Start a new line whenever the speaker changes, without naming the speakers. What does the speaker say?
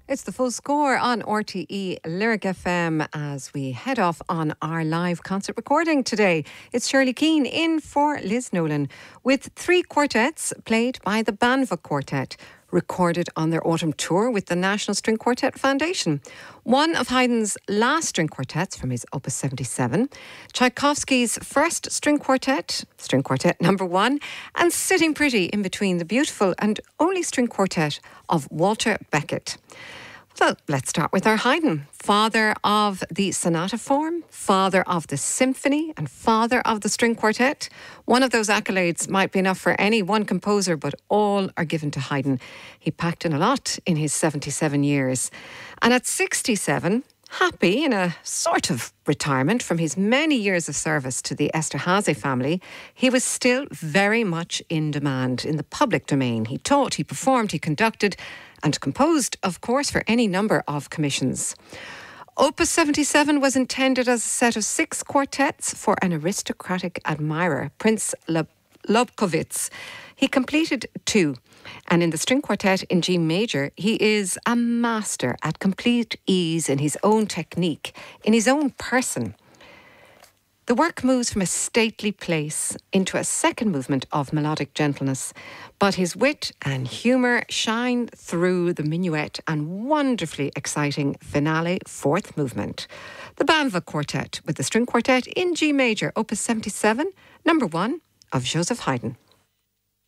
It's the full score on RTE Lyric FM as we head off on our live concert recording today. It's Shirley Keane in for Liz Nolan with 3 quartets played by the Banva Quartet, recorded on their autumn tour with the National String Quartet Foundation. One of Haydn's last string quartets from his Opus 77, Tchaikovsky's first string quartet number 1, and sitting pretty in between the beautiful and only string quartet of Walter Beckett. Well, let's start with our Haydn, father of the sonata form, father of the symphony, and father of the string quartet. One of those accolades might be enough for any one composer, but all are given to Haydn. He packed in a lot in his 77 years. And at 67, happy in a sort of retirement from his many years of service to the Esterházy family, he was still very much in demand in the public domain. He taught, he performed, he conducted, and composed, of course, for any number of commissions. Opus 77 was intended as a set of 6 quartets for an aristocratic admirer, Prince Lobkowitz. He completed 2, and in the string quartet in G major, he is a master at complete ease in his own technique, in his own person. The work moves from a stately place into a second movement of melodic gentleness, but his wit and humour shine through the minuet and wonderfully exciting finale 4th movement. The Banva Quartet with the string quartet in G major, Opus 77, number 1 of Joseph Haydn.